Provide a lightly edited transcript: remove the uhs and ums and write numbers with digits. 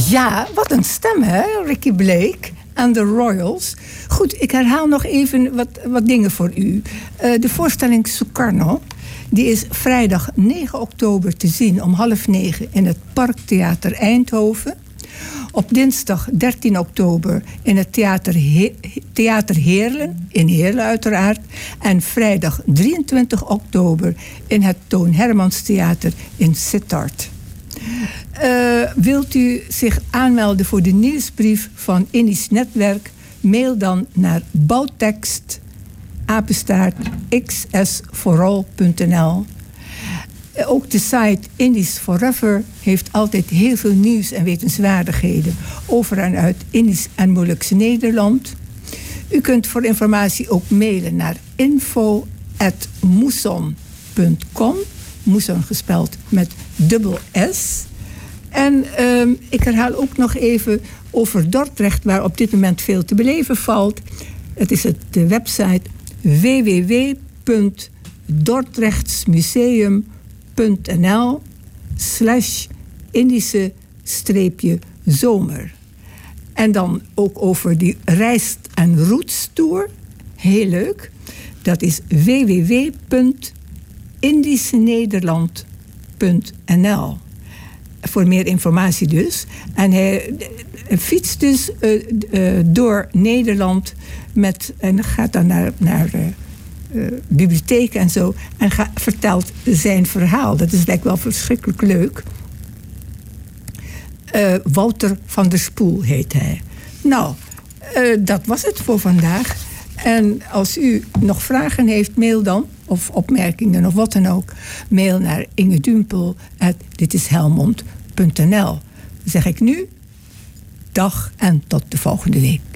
Ja, wat een stem, hè? Ricky Blake en de Royals. Goed, ik herhaal nog even wat dingen voor u. De voorstelling Sukarno, die is vrijdag 9 oktober te zien om 20:30 in het Parktheater Eindhoven. Op dinsdag 13 oktober in het Theater Heerlen, in Heerlen uiteraard. En vrijdag 23 oktober in het Toon Hermans Theater in Sittard. Wilt u zich aanmelden voor de nieuwsbrief van Indisch Netwerk? Mail dan naar bouwtekst@xsforall.nl. Ook de site Indisch Forever heeft altijd heel veel nieuws en wetenswaardigheden over en uit Indisch en Molukse Nederland. U kunt voor informatie ook mailen naar info@moeson.com. Moeson gespeld met dubbel S. En ik herhaal ook nog even over Dordrecht, waar op dit moment veel te beleven valt. Het is de website www.dordrechtsmuseum.nl/Indische-zomer. En dan ook over die Rijst- en Roetstour. Heel leuk. Dat is www.indischenederland.nl. Voor meer informatie dus. En hij fietst dus door Nederland en gaat dan naar bibliotheken en zo. En vertelt zijn verhaal. Dat is eigenlijk wel verschrikkelijk leuk. Wouter van der Spoel heet hij. Nou, dat was het voor vandaag. En als u nog vragen heeft, mail dan. Of opmerkingen of wat dan ook. Mail naar ingedumpel@ditishelmond.nl. Dan zeg ik nu dag en tot de volgende week.